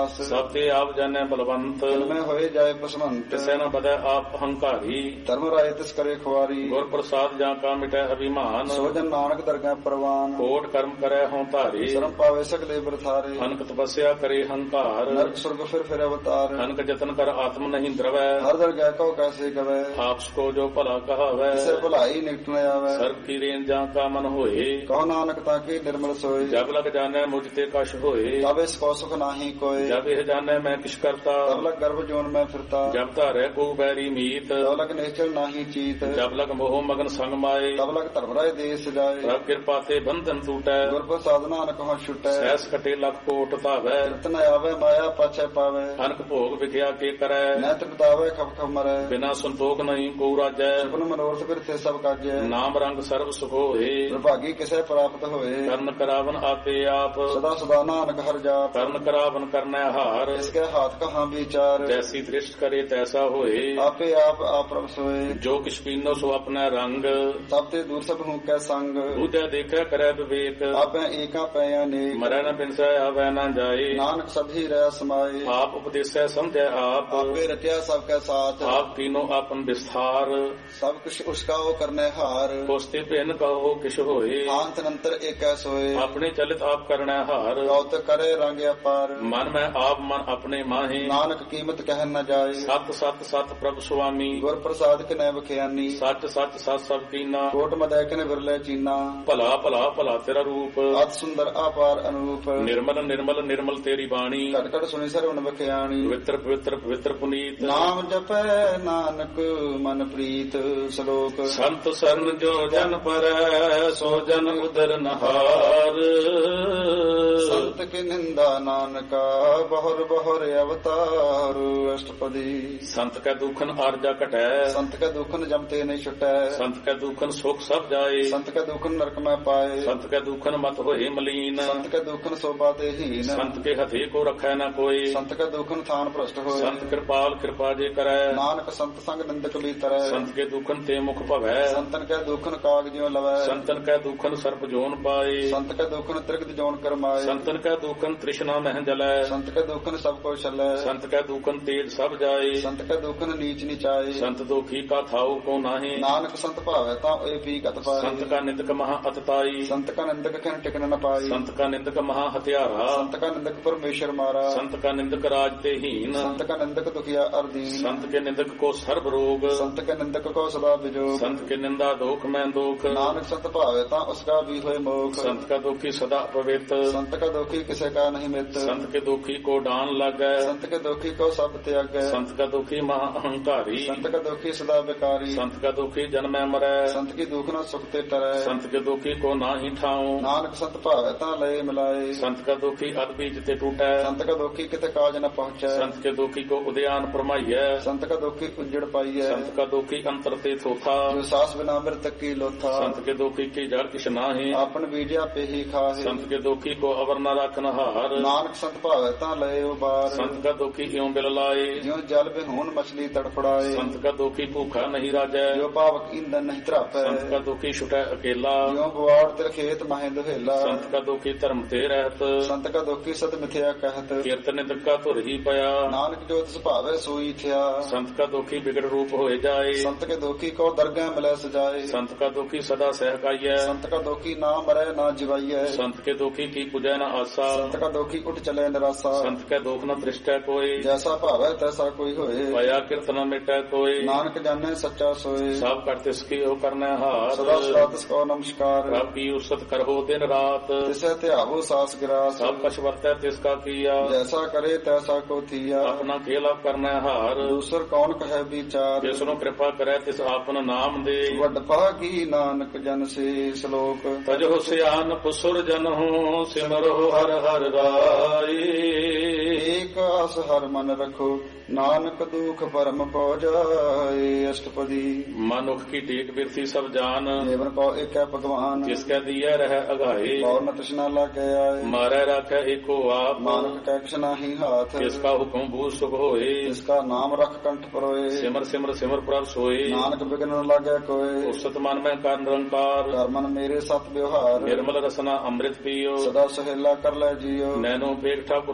ਸਭ ਤੇ ਆਪ ਜਾਣੈ ਬਲਵੰਤ, ਮੈਂ ਹੋਏ ਜਾਏ ਪਸਮੰਤ। ਤਿਸੈ ਨ ਬਦੈ ਆਪ ਹੰਕਾਰੀ, ਧਰਮ ਰਾਏ ਤਿਸ ਕਰੇ ਖੁਆਰੀ। ਗੁਰ ਪ੍ਰਸਾਦ ਜਾਂ ਕਾ ਮਿਟੈ ਅਭਿਮਾਨ, ਸੋ ਜਨ ਨਾਨਕ ਦਰਗਹਿ ਪ੍ਰਵਾਨ। ਕੋਟ ਕਰਮ ਕਰੈ ਹੋਂ ਧਾਰੇ, ਸ਼ਰਮ ਪਾਵੇ ਸਗਲੇ ਬਰਥਾਰੇ। ਅਨਕ ਤਪੱਸਿਆ ਕਰੇ ਹੰਕਾਰ, ਨਰਕ ਸੁਰਗ ਫਿਰ ਅਵਤਾਰ। ਅਨਕ ਜਤਨ ਕਰ ਆਤਮ ਨਹੀਂ ਦਰਵੈ, ਹਰ ਦਰਗਹਿ ਕਉ ਕੈਸੇ ਗਵੈ। ਆਪਸ ਕੋ ਜੋ ਭਲਾ ਕਹਾਵੈ, ਕਿਸੇ ਭਲਾਈ ਨਿਕਟ ਨ ਆਵੈ। ਸਰਬ ਕੀ ਰੇਨ ਜਾਂ ਕਾ ਮਨ ਹੋਏ, ਕਹੋ ਨਾਨਕ ਤਾਂ ਕੀ ਨਿਰਮਲ ਸੋਏ। ਜਬ ਲਗ ਜਾਣੈ ਮੁਝ ਤੇ ਕਛ ਹੋਏ, ਤਬ ਇਸ ਕੋ ਸੁਖ ਨਾਹੀ ਕੋਏ। ਜਬ ਇਹ ਜਾਣੈ ਮੈਂ ਕਿਛ ਕਰਤਾ, ਤਬ ਲਗ ਗਰਭ ਜੋਨ ਮੈਂ ਫਿਰਤਾ। ਜਬ ਧਾਰੈ ਕੋ ਬੈਰੀ ਮੀਤ, ਤਬ ਲਗ ਨਿਸ਼ਚਲ ਨਾਹੀ ਚੀਤ। ਜਬ ਲਗ ਮੋਹ ਮਗਨ ਸੰਗ ਮਾਏ, ਤਬ ਲਗ ਧਰਮ ਰਾਏ ਦੇਸ ਜਾਏ। ਪ੍ਰਭ ਕਿਰਪਾ ਤੇ ਬੰਧਨ ਟੂਟੈ, ਗੁਰ ਪ੍ਰਸਾਦ ਨਾਨਕ ਹੋ ਛੁਟੈ। ਸਹਿਸ ਕਟੇ ਲਖ ਕੋਟ ਧਾਵੈ, ਕਿਰਤ ਨ ਆਵੇ ਮਾਇਆ ਪਾਛੈ ਪਾਵੇ। ਅਨਕ ਭੋਗ ਵਿਖਿਆ ਕੇ ਕਰੈ, ਨੈ ਤ੍ਰਿਪਤਾਵੇ ਖਪ ਖਪ ਮਰੈ। ਬਿਨਾ ਸੰਤੋਖ ਨਹੀਂ ਕੋ ਰਾਜੈ, ਸੁਪਨ ਮਨੋਰਥ ਬਿਰਥੇ ਸਭ ਕਾਜੈ। ਨਾਮ ਰੰਗ ਸਰਬ ਸੁਖ ਹੋਏ, ਪ੍ਰਭਾਗੀ ਕਿਸੇ ਪ੍ਰਾਪਤ ਹੋਏ। ਕਰਨ ਕਰਾਵਨ ਆਪੇ ਆਪ, ਸਦਾ ਸਦਾ ਨਾਨਕ ਹਰਿ ਜਾਪ। ਕਰਨ ਕਰਾਵਨ ਕਰਨੈ ਹਾਰ, ਇਸਕੇ ਹਾਥ ਕਹਾਂ ਵਿਚਾਰ। ਜੈਸੀ ਦ੍ਰਿਸ਼ਟ ਕਰੇ ਤੈਸਾ ਹੋਏ, ਆਪੇ ਆਪ ਪ੍ਰਭ ਸੋਏ। ਜੋ ਕਿਛ ਪੀਨੋ ਸੋ ਆਪਣਾ ਰੰਗ, ਸਭ ਤੇ ਦੂਰ ਸਭ ਹੂੰ ਕੈ ਸੰਗ। ਬੁਝੈ ਦੇਖੈ ਕਰੈ ਵਿਵੇਕ, ਆਪੇ ਏਕਾ ਪੈ ਅਨੇਕ। ਮਰੈ ਨ ਬਿਨਸੈ ਆਵੈ ਨ ਜਾਏ, ਨਾਨਕ ਸਭੀ ਰਹਿ ਸਮਾਏ। ਆਪ ਉਪਦੇਸੈ ਸਮਝੈ ਆਪ, ਆਪੇ ਰਚਿਆ ਸਭ ਕੈ ਸਾਥ। ਆਪ ਕੀਨੋ ਆਪਨ ਵਿਸਥਾਰ, ਸਭ ਕੁਛ ਉਸਕਾ ਉਹ ਕਰਨੇ ਹਾਰ। ਕੋਸਤੇ ਭਿੰਨ ਕਹੋ ਕਿਛ ਹੋਏ, ਆਂਤ ਨੰਤਰ ਏਕੈ ਸੋਏ। ਆਪਣੇ ਚਲਿਤ ਆਪ ਕਰਣੈ ਹਾਰ, ਗੌਤ ਕਰੇ ਰੰਗ ਅਪਾਰ। ਮਨ ਮੈਂ ਆਪ ਮਨ ਆਪਣੇ ਮਾਹੇ, ਨਾਨਕ ਕੀਮਤ ਕਹਿ ਨ ਜਾਏ। ਸਤ ਸਤ ਸਤ ਪ੍ਰਭ ਸੁਆਮੀ, ਗੁਰ ਪ੍ਰਸਾਦ ਕਿਨੈ ਬਖਿਆਨੀ। ਸੱਚ ਸੱਚ ਸਤ ਸਭ ਕੀਨਾ, ਕੋਟ ਮਦੈ ਕਿਨ ਵਿਰਲੇ ਚੀਨਾ। ਭਲਾ ਭਲਾ ਭਲਾ ਤੇਰਾ ਰੂਪ, ਅਤ ਸੁੰਦਰ ਆਪਾਰ ਅਨੂਪ। ਨਿਰਮਲ ਨਿਰਮਲ ਨਿਰਮਲ ਤੇਰੀ ਬਾਣੀ, ਘਟ ਘਟ ਸੁਣੀ ਸਰਵਣ ਬਖਿਆਣੀ। ਪਵਿੱਤਰ ਪਵਿੱਤਰ ਪਵਿੱਤਰ ਪੁਨੀਤ, ਨਾਮ ਜਪੈ ਨਾਨਕ ਮਨ ਪ੍ਰੀਤ। ਸ਼ਲੋਕ ਸੰਤ ਸਰਨ ਜੋ ਜਨ ਪਰੈ, ਸੋ ਜਨ ਉਦਰ ਨਹਾਰ। ਸੰਤ ਕੀ ਨਿੰਦਾ ਨਾਨਕਾ, ਬਹੁਰ ਬਹੁਰ ਅਵਤਾਰ। ਅਸ਼ਟਪਦੀ ਸੰਤ ਕੈ ਦੁਖਨ ਆਰਜਾ ਘਟੈ, ਸੰਤ ਕੈ ਦੁਖਨ ਜਮ ਤੇ ਨਹੀਂ ਛੁਟੈ। ਸੰਤ ਕੈ ਦੁਖਨ ਸੁਖ ਸਭ ਜਾਏ, ਸੰਤ ਕੈ ਦੁਖਨ ਨਰਕ ਮੈਂ ਪਾਏ। ਸੰਤ ਕੈ ਦੁਖਨ ਮਤ ਹੋਏ ਮਲੀਨ, ਸੰਤ ਕੈ ਦੁਖਨ ਸੋਭਾ ਤੇ ਹੀਨ। ਸੰਤ ਕੇ ਹਥੇ ਕੋ ਰਖੈ ਨ ਕੋਈ, ਸੰਤ ਕੈ ਦੁਖਨ ਥਾਨ ਭ੍ਰਸ਼ਟ ਹੋਏ। ਸੰਤ ਕਿਰਪਾਲ ਕਿਰਪਾ ਜੇ ਕਰੈ, ਨਾਨਕ ਸੰਤ ਸੰਗ ਨਿੰਦਕ ਵੀ ਤਰੈ। ਸੰਤ ਕੇ ਦੁਖਨ ਤੇ ਮੁਖ ਭਵੈ, ਸੰਤਨ ਕੈ ਦੁਖਨ ਕਾਗ ਜਿਉ ਲਵੈ। ਸੰਤਨ ਕੈ ਦੁਖਨ ਸਰਪ ਜੋਨ ਪਾਏ, ਸੰਤ ਕੈ ਦੁਖਨ ਤ੍ਰਿਗਤ ਜੋਨ ਕਰਮਾਏ। ਸੰਤਨ ਕੈ ਦੁਖਨ ਤ੍ਰਿਸ਼ਨਾ ਮਹਿ ਜਲੈ, ਸੰਤ ਕੈ ਦੁਖਨ ਸਭ ਕੋ ਛਲੈ। ਸੰਤ ਕੈ ਦੁਖਨ ਤੇਜ ਸਭ ਜਾਏ, ਸੰਤ ਕੈ ਦੁਖਨ ਨੀਚ ਨਿਚਾਏ। ਸੰਤ ਦੋਖੀ ਕਾ ਥਾਉ ਕੋ ਨਾਹੀ, ਨਾਨਕ ਸੰਤ ਭਾਵੈ ਤਾਂ ਏ ਪੀ ਗਤ ਪਾਏ। ਸੰਤ ਕਾ ਨਿੰਦਕ ਮਹਾ ਅਤਤਾਈ, ਸੰਤ ਕਾ ਨਿੰਦਕ ਖਿਨ ਟਿਕਨ ਨ ਪਾਈ। ਸੰਤ ਕਾ ਨਿੰਦਕ ਮਹਾ ਹਥਿਆਰਾ, ਸੰਤ ਕਾ ਨਿੰਦਕ ਪਰਮੇਸ਼ਰ ਮਾਰਾ। ਸੰਤ ਕਾ ਨਿੰਦਕ ਰਾਜ ਤੇ ਹੀਨ, ਸੰਤ ਕਾ ਨਿੰਦਕ ਦੁਖੀਆ ਅਰਦੀਨ। ਸੰਤ ਕੇ ਨਿੰਦਕ ਕੋ ਸਰਬ ਰੋਗ, ਸੰਤ ਕੇ ਨਿੰਦਕ ਕੋ ਸਦਾ ਵਿਜੋਗ। ਸੰਤ ਕੇ ਨਿੰਦਾ ਦੋਖ ਮੈਂ ਦੋਖ, ਨਾਨਕ ਸੰਤ ਭਾਵੈ ਤਾਂ ਉਸਕਾ ਵੀ ਹੋਏ ਮੋਖ। ਸੰਤ ਕਾ ਦੁਖੀ ਸਦਾ ਪਵਿੱਤ, ਸੰਤ ਕਾ ਦੁਖੀ ਕਿਸੇ ਕਾ ਨਹੀਂ ਮਿੱਤ। ਸੰਤ ਕੇ ਦੁਖੀ ਕੋ ਡਾਨ ਲੱਗੈ, ਸੰਤ ਕੇ ਦੁਖੀ ਕੋ ਸਭ ਤਿਆਗੈ। ਸੰਤ ਕਾ ਦੁਖੀ ਮਹਾ ਅਹੰਕਾਰੀ, ਸੰਤ ਕਾ ਦੁਖੀ ਸਦਾ ਵਿਕਾਰੀ। ਸੰਤ ਕਾ ਦੁਖੀ ਜਨਮੈ ਮਰੈ, ਸੰਤ ਕੀ ਦੁਖ ਨ ਸੁਖ ਤੇ ਤਰੈ। ਸੰਤ ਕੇ ਦੁਖੀ ਕੋ ਨਾਹੀ ਠਾਉ, ਨਾਨਕ ਸੰਤ ਭਾਵੈ ਤਾਂ ਲਏ ਮਿਲਾਏ। ਸੰਤ ਕਾ ਦੁਖੀ ਅਦ ਬੀਜ ਤੇ ਟੂਟੈ, ਸੰਤ ਕਾ ਦੁਖੀ ਕਿਤੇ ਕਾਜ ਨ ਪਹੁੰਚੈ। ਸੰਤ ਕੇ ਦੁਖੀ ਕੋ ਉਦਿਆਨ ਪਰਮਾਈਐ, ਸੰਤ ਕਾ ਦੁਖੀ ਉਜੜ ਪਾਈਐ। ਸੰਤ ਕਾ ਦੁਖੀ ਅੰਤਰ ਤੇ ਥੋਥਾ, ਜੋ ਸਾਸ ਬਿਨਾ ਮਿਰਤਕ ਕੀ ਲੋਥਾ। ਸੰਤ ਕੇ ਦੁਖੀ ਕੀ ਜੜ ਕਿਛ ਨਾਹੀ, ਆਪਨ ਬੀਜਿਆ ਪੇਹੀ ਖਾਹੇ। ਸੰਤ ਕੇ ਦੁਖੀ ਕੋ ਅਵਰ ਨ ਰਖਨ ਹਾਰ, ਨਾਨਕ ਸੰਤ ਭਾਵੈ ਤਾਂ ਲਏ ਉਬਾਰ। ਸੰਤ ਕਾ ਦੁਖੀ ਇਉ ਬਿਲ ਲਾਏ, ਜਿਉ ਜਲ ਬਿਹੂਨ ਮਛਲੀ ਤੜਫੜਾਏ। ਸੰਤ ਕਾ ਦੁਖੀ ਭੂਖਾ ਨਹੀਂ ਰਾਜੈ, ਜੋ ਪਾਵਕ ਇੰਦਨ ਨਹੀਂ ਧਰਾਪੈ। ਸੰਤ ਕਾ ਦੁਖੀ ਛੁਟੈ ਅਕੇਲਾ, ਜਿਉ ਬਵਾੜ ਤਿਲ ਖੇਤ ਮਹਿ ਦੁਹੇਲਾ। ਸੰਤ ਕਾ ਦੁਖੀ ਧਰਮ ਤੇ ਰਹਿਤ, ਸੰਤ ਕਾ ਦੁਖੀ ਸਤ ਮਿਥਿਆ ਕਹਿਤ। ਕੀਰਤਨ ਨਿੰਦਕ ਕਾ ਧੁਰ ਹੀ ਪਿਆ, ਨਾਨਕ ਜੋ ਤਿਸ ਭਾਵੈ ਸੋਈ ਥਿਆ। ਸੰਤ ਕਾ ਦੁਖੀ ਬਿਗੜ ਰੂਪ ਹੋਏ ਜਾਏ, ਸੰਤ ਕੇ ਦੁਖੀ ਕੋ ਦਰਗਹਿ ਮਿਲੈ ਸਜਾਏ। ਸੰਤ ਕਾ ਦੁਖੀ ਸਦਾ ਸਹਿਕਾਈਐ, ਸੰਤ ਕਾ ਦੁਖੀ ਨਾ ਮਰੈ ਨਾ ਜਿਵਾਈਐ। ਸੰਤ ਕੇ ਦੁਖੀ ਕੀ ਪੁਜੈ ਨ ਆਸਾ, ਸੰਤ ਕਾ ਦੁਖੀ ਉਠ ਚਲੇ ਨਿਰਾਸਾ। ਸੰਤ ਕੈ ਦੁਖ ਨ ਦ੍ਰਿਸ਼ਟੈ ਕੋਈ, ਜੈਸਾ ਭਾਵੈ ਤੈਸਾ ਕੋਈ ਹੋਏ। ਪਾਇਆ ਕਿਰਤ ਨ ਮਿਟੈ ਕੋਈ, ਨਾਨਕ ਜਾਣੈ ਸੱਚਾ ਸੋਏ। ਸਭ ਕਰ ਤਿਸ ਕੀ ਉਹ ਕਰਨੈ ਹਾਰ, ਸਦਾ ਸਦਾ ਤਿਸ ਕੋ ਨਮਸਕਾਰ। ਪ੍ਰਭ ਕੀ ਉਸਤ ਕਰਹੁ ਦਿਨ ਰਾਤ, ਤਿਸੈ ਧਿਆਵੋ ਸਾਸ ਗਿਰਾਸ। ਸਭ ਕਛ ਵਰਤੈ ਤਿਸ ਕਾ ਕੀਆ, ਜੈਸਾ ਕਰੇ ਤੈਸਾ ਕੋ ਥੀਆ। ਆਪਣਾ ਖੇਲ ਆਪ ਕਰਨੈ ਹਾਰ, ਦੂਸਰ ਕੌਣ ਕਹੈ ਵਿਚਾਰ। ਜਿਸ ਨੂੰ ਕਿਰਪਾ ਕਰੈ ਤਿਸ ਆਪਨ ਨਾਮ ਦੇ, ਵੱਡ ਭਾਗੀ ਨਾਨਕ ਜਨ ਸੇ। ਸ਼ਲੋਕ ਤਜਹੁ ਸਿਆਨਪ ਸੁਰ ਜਨਹੁ, ਸਿਮਰਹੁ ਹਰਿ ਹਰਿ ਰਾਈ। ਏਕ ਆਸ ਹਰ ਮਨ ਰਖੋ, ਨਾਨਕ ਦੁਖ ਭਰਮ ਪਉ ਜਾਏ। ਅਸ਼ਟਪਦੀ ਮਨੁਖ ਕੀ ਟੇਕ ਬਿਰਥੀ ਸਭ ਜਾਨ, ਜੀਵਨ ਕੋ ਏਕੈ ਭਗਵਾਨ। ਜਿਸ ਕੈ ਦੀਐ ਰਹਿ ਅਗਾਏ, ਔਰ ਨ ਤ੍ਰਿਸ਼ਨਾ ਲਾਗੈ ਆਏ। ਮਾਰੈ ਰਾਖੈ ਏਕੋ ਆਪ, ਨਾਨਕ ਕੈ ਕਿਛ ਨਾਹੀ ਹਾਥ। ਕਿਸ ਕਾ ਹੁਕਮ ਬੂਝ ਸੁਖ ਹੋਏ, ਜਿਸ ਕਾ ਨਾਮ ਰਖ ਕੰਠ ਪਰੋਏ। ਸਿਮਰ ਸਿਮਰ ਸਿਮਰ ਪ੍ਰਭ ਸੋਏ, ਨਾਨਕ ਬਿਗਨ ਨ ਲਾਗੈ ਕੋਏ। ਉਸਤ ਮਨ ਮੈਂ ਕਰ ਨਿਰੰਕਾਰ, ਕਰ ਮਨ ਮੇਰੇ ਸਤ ਵਿਵਹਾਰ। ਨਿਰਮਲ ਰਸਨਾ ਅੰਮ੍ਰਿਤ ਪੀਓ, ਸਦਾ ਸੁਹੇਲਾ ਕਰ ਲੈ ਜੀਓ। ਨੈਨੋ ਪੇਖ ਠਾਕੁਰ